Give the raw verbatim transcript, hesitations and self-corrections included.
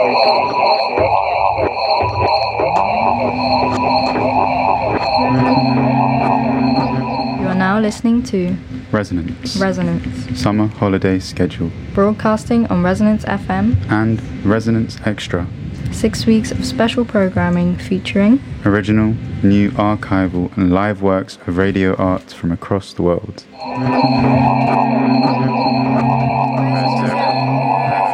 You are now listening to Resonance. Resonance. Summer Holiday Schedule. Broadcasting on Resonance F M. And Resonance Extra. Six weeks of special programming featuring original, new, archival and live works of radio art from across the world.